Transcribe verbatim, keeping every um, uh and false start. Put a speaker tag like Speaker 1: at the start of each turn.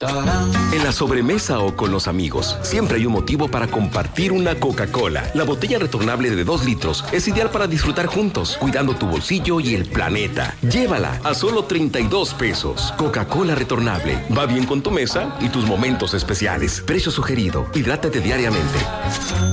Speaker 1: En la sobremesa o con los amigos, siempre hay un motivo para compartir una Coca-Cola. La botella retornable de dos litros es ideal para disfrutar juntos, cuidando tu bolsillo y el planeta. Llévala a solo treinta y dos pesos. Coca-Cola retornable. Va bien con tu mesa y tus momentos especiales. Precio sugerido. Hidrátate diariamente.